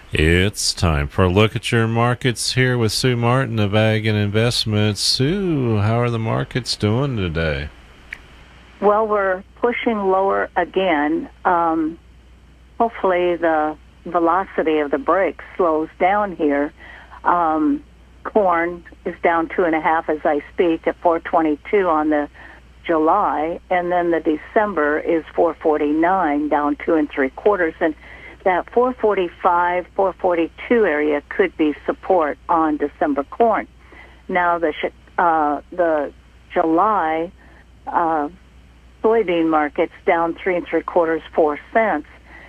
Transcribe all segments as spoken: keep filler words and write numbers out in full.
It's time for a look at your markets here with Sue Martin of Ag and Investments. Sue, how are the markets doing today? Well, we're pushing lower again. Um, hopefully the velocity of the break slows down here. Um, corn is down two and a half as I speak at four twenty-two on the July, and then the December is four forty-nine, down two and three quarters. And that four forty-five, four forty-two area could be support on December corn. Now the uh, the July uh, soybean market's down three and three quarters, four cents,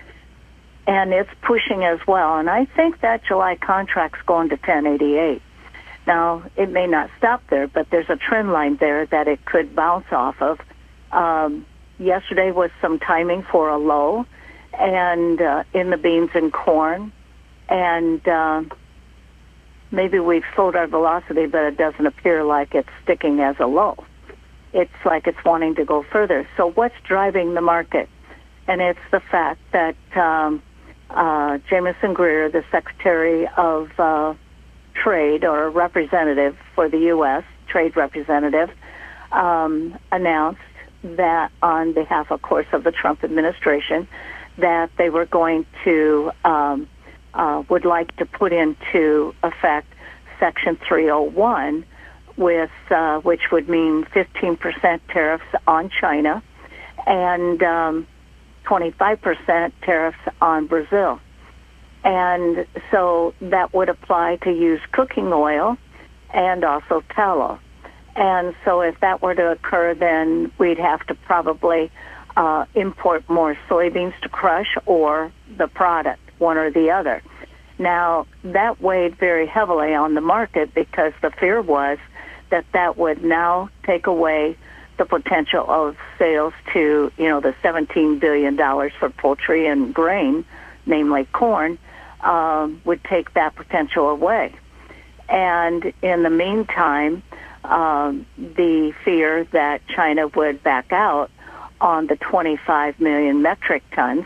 and it's pushing as well. And I think that July contract's going to ten eighty-eight. Now it may not stop there, but there's a trend line there that it could bounce off of. Um, yesterday was some timing for a low, and uh, in the beans and corn, and uh, maybe we've slowed our velocity, but it doesn't appear like it's sticking as a low. It's like it's wanting to go further. So what's driving the market? And it's the fact that um, uh, Jamison Greer, the Secretary of uh, Trade, or representative for the U S, trade representative, um, announced that on behalf, of course, of the Trump administration, that they were going to, um, uh, would like to put into effect Section three oh one, with uh, which would mean fifteen percent tariffs on China and um, twenty-five percent tariffs on Brazil. And so that would apply to used cooking oil and also tallow. And so if that were to occur, then we'd have to probably uh, import more soybeans to crush or the product, one or the other. Now, that weighed very heavily on the market because the fear was that that would now take away the potential of sales to, you know, the seventeen billion dollars for poultry and grain, namely corn, um, would take that potential away. And in the meantime, um, the fear that China would back out on the twenty-five million metric tons,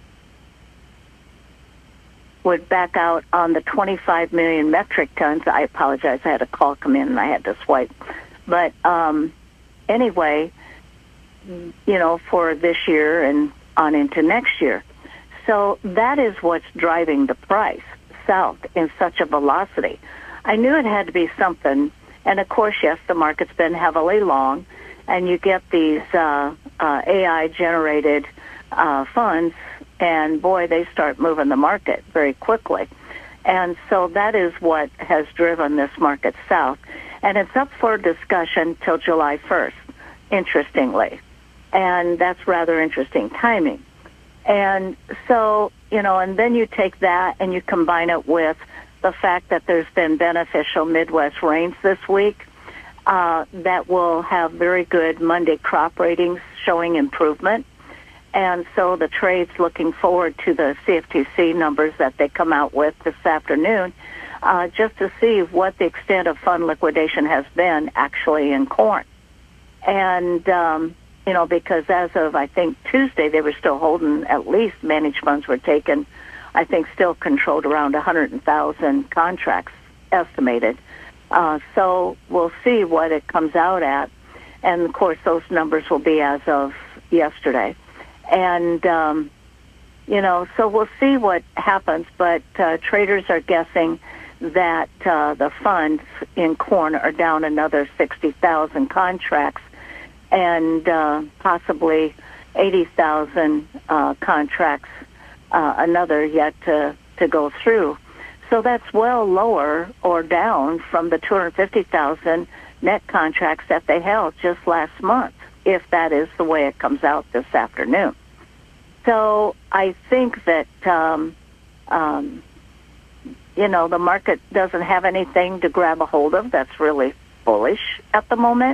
would back out on the twenty-five million metric tons. I apologize, I had a call come in and I had to swipe. But um, anyway, you know, for this year and on into next year. So that is what's driving the price south in such a velocity. I knew it had to be something. And of course, yes, the market's been heavily long, and you get these uh, uh, A I-generated uh, funds, and boy, they start moving the market very quickly. And so that is what has driven this market south. And it's up for discussion till July first, interestingly. And that's rather interesting timing. And so, you know, and then you take that and you combine it with the fact that there's been beneficial Midwest rains this week, uh, that will have very good Monday crop ratings showing improvement. And so the trade's looking forward to the C F T C numbers that they come out with this afternoon, uh, just to see what the extent of fund liquidation has been actually in corn. And, um, you know, because as of, I think, Tuesday, they were still holding, at least managed funds were taken, I think still controlled around one hundred thousand contracts estimated. Uh, so we'll see what it comes out at. And, of course, those numbers will be as of yesterday. And, um, you know, so we'll see what happens. But uh, traders are guessing that uh, the funds in corn are down another sixty thousand contracts and uh, possibly eighty thousand uh, contracts, uh, another yet to, to go through. So that's well lower or down from the two hundred fifty thousand net contracts that they held just last month, if that is the way it comes out this afternoon. So I think that, um, um, you know, the market doesn't have anything to grab a hold of that's really bullish at the moment.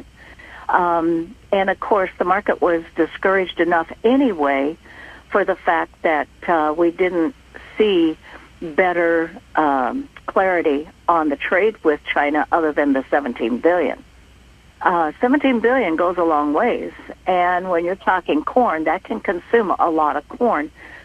Um, and, of course, the market was discouraged enough anyway for the fact that uh, we didn't see better um, clarity on the trade with China other than the seventeen billion dollars. Uh, seventeen billion dollars goes a long ways, and when you're talking corn, that can consume a lot of corn